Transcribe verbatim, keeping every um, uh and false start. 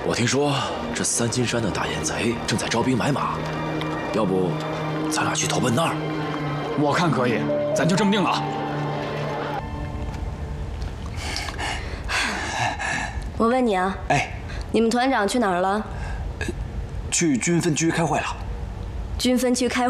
我听说这三金山的大眼贼正在招兵买马，要不咱俩去投奔那儿？ 我看可以，咱就这么定了啊！ 我问你啊， 哎， 你们团长去哪儿了？ 去军分区开会了。 军分区开会。